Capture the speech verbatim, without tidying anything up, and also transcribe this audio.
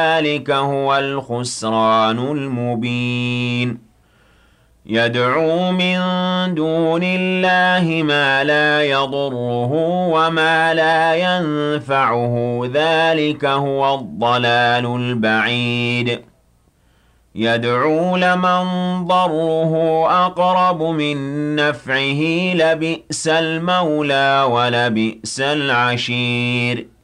ذلك هو الخسران المبين. يدعو من دون الله ما لا يضره وما لا ينفعه ذلك هو الضلال البعيد. يدعو لمن ضره أقرب من نفعه لبئس المولى ولبئس العشير.